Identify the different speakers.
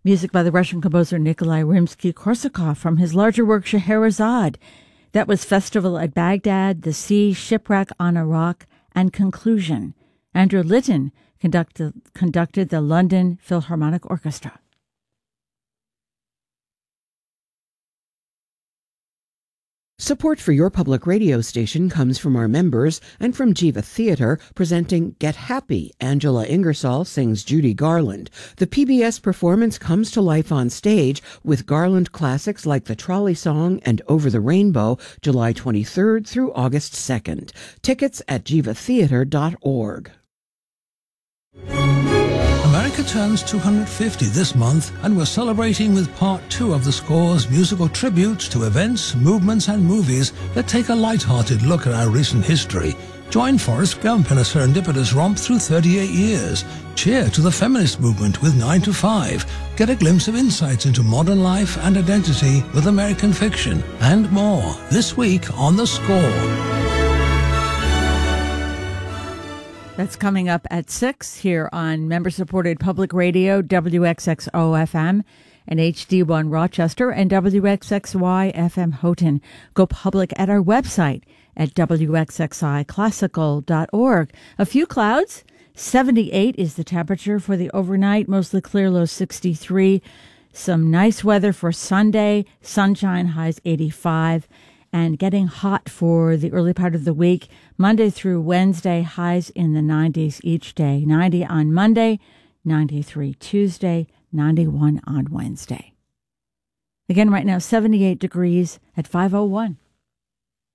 Speaker 1: Music by the Russian composer Nikolai Rimsky-Korsakov from his larger work Scheherazade. That was Festival at Baghdad, The Sea, Shipwreck on a Rock, and Conclusion. Andrew Litton conducted the London Philharmonic Orchestra.
Speaker 2: Support for your public radio station comes from our members and from Jiva Theatre, presenting Get Happy. Angela Ingersoll sings Judy Garland. The PBS performance comes to life on stage with Garland classics like The Trolley Song and Over the Rainbow, July 23rd through August 2nd. Tickets at jivatheatre.org.
Speaker 3: America turns 250 this month, and we're celebrating with part 2 of the score's musical tributes to events, movements, and movies that take a light-hearted look at our recent history. Join Forrest Gump in a serendipitous romp through 38 years. Cheer to the feminist movement with 9 to 5. Get a glimpse of insights into modern life and identity with American fiction, and more, this week on The Score.
Speaker 1: That's coming up at 6 here on member-supported public radio, WXXO-FM and HD1 Rochester and WXXY-FM Houghton. Go public at our website at WXXIClassical.org. A few clouds. 78 is the temperature for the overnight, mostly clear, low 63. Some nice weather for Sunday, sunshine, highs 85. And getting hot for the early part of the week, Monday through Wednesday, highs in the 90s each day. 90 on Monday, 93 Tuesday, 91 on Wednesday. Again, right now, 78 degrees at 5:01.